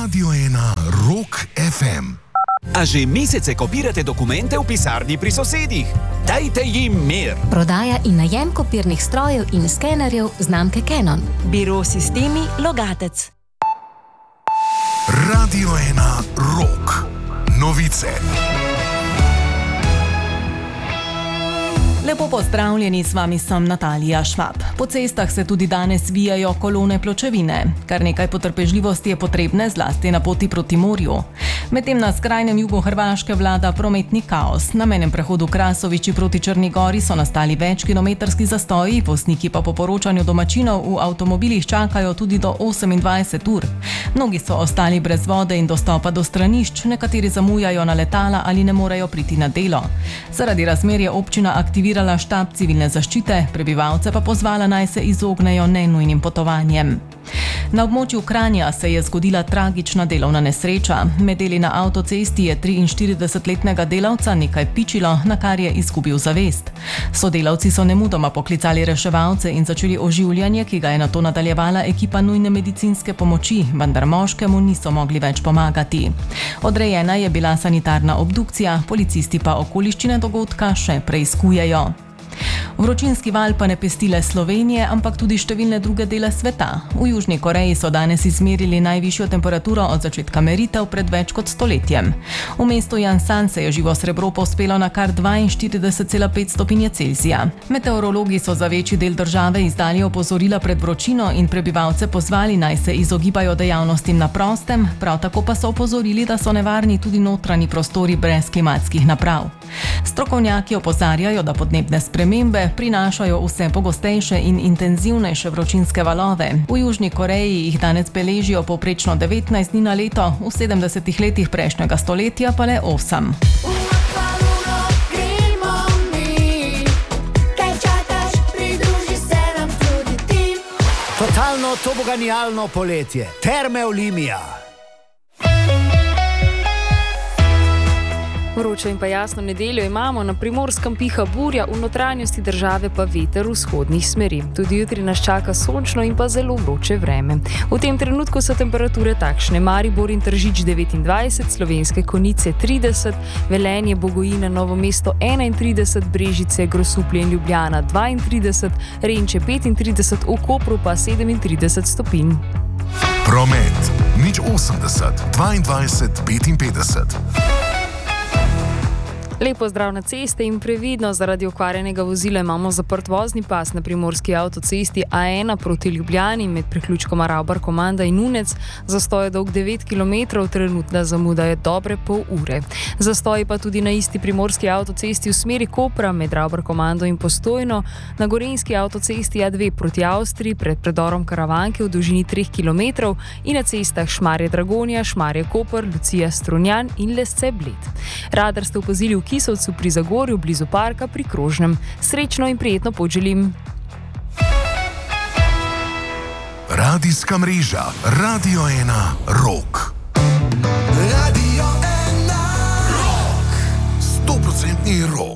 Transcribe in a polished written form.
Radio 1 Rock FM. A že mesece kopirate dokumente v pisarni pri sosedih? Dajte jim mir! Prodaja in najem kopirnih strojev in skenerjev znamke Canon. Biro Sistemi Logatec. Radio 1 Rock. Novice. Lepo pozdravljeni, z vami sem Natalija Švab. Po cestah se tudi danes vijajo kolone pločevine. Kar nekaj potrpežljivosti je potrebne, zlasti na poti proti morju. Medtem na skrajnem jugu Hrvaške vlada prometni kaos. Na mejnem prehodu Krasoviči proti Črni Gori so nastali večkilometrski zastoji, vozniki pa po poročanju domačinov v avtomobilih čakajo tudi do 28 ur. Mnogi so ostali brez vode in dostopa do stranišč, nekateri zamujajo na letala ali ne morejo priti na delo. Zaradi razmer je občina aktivirala štab civilne zaščite, prebivalce pa pozvala, naj se izognejo nenujnim potovanjem. Na območju Kranja se je zgodila tragična delovna nesreča. Med deli na avtocesti je 43-letnega delavca nekaj pičilo, na kar je izgubil zavest. Sodelavci so nemudoma poklicali reševalce in začeli oživljanje, ki ga je nato nadaljevala ekipa nujne medicinske pomoči, vendar moškemu niso mogli več pomagati. Odrejena je bila sanitarna obdukcija, policisti pa okoliščine dogodka še preiskujejo. Vročinski val pa ne pesti le Slovenije, ampak tudi številne druge dele sveta. V Južni Koreji so danes izmerili najvišjo temperaturo od začetka meritev pred več kot stoletjem. V mestu Jansan se je živo srebro povzpelo na kar 42,5 stopinje Celzija. Meteorologi so za večji del države izdali opozorila pred vročino in prebivalce pozvali, naj se izogibajo dejavnostim na prostem, prav tako pa so opozorili, da so nevarni tudi notranji prostori brez klimatskih naprav. Strokovnjaki opozarjajo, da podnebne spremembe prinašajo vse pogostejše in intenzivnejše vročinske valove. V Južni Koreji jih danes beležijo povprečno 19 dni na leto, v 70 letih prejšnjega stoletja pa le 8. Totalno toboganijalno poletje. Terme Olimia. Vročo in pa jasno nedeljo imamo, na Primorskem piha burja, v notranjosti države pa veter vzhodnih smeri. Tudi jutri nas čaka sončno in pa zelo vroče vreme. V tem trenutku so temperature takšne: Maribor in Tržič 29, Slovenske Konjice 30, Velenje, Bogojina, Novo mesto 31, Brežice, Grosuplje in Ljubljana 32, Renče 35, v Kopru pa 37 stopinj. Promet. 080 22 55. Lepo zdrav na ceste in previdno, zaradi okvarjenega vozila imamo zaprt vozni pas na primorski avtocesti A1 proti Ljubljani med priključkoma Ravbar-Komanda in Unec. Zastoj je dolg 9 km, trenutna zamuda je dobre pol ure. Zastoj pa tudi na isti primorski avtocesti v smeri Kopra med Ravbar-Komando in Postojno, na gorenjski avtocesti A2 proti Avstriji pred predorom Karavanke v dolžini 3 km in na cestah Šmarje-Dragonja, Šmarje-Koper, Lucija-Strunjan in Lesce-Bled. Radar ste opazili v Kisovcu pri Zagorju, blizu parka pri Krožnem. Srečno in prijetno pot želim. Radijska mreža Radio 1 Rock. Radio 1 Rock. 100% rock.